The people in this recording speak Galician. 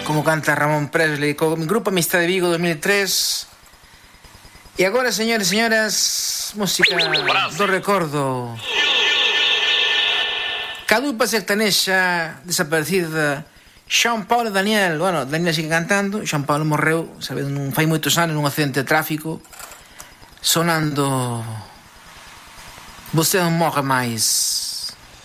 como canta Ramón Presley co grupo Amistade de Vigo 2003. E agora, señores e señoras, música do recordo. Cadupa sectanexa desaparecida Xan Paulo e Daniel. Bueno, Daniel sigue cantando, Xan Paulo morreu, sabe, non fai moitos anos nun accidente de tráfico, sonando Você non morre máis.